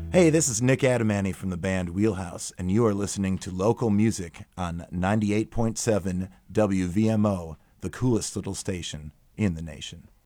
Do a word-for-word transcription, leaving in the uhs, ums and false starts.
Hey, this is Nick Adamani from the band Wheelhouse, and you are listening to local music on ninety-eight point seven W V M O, the coolest little station in the nation.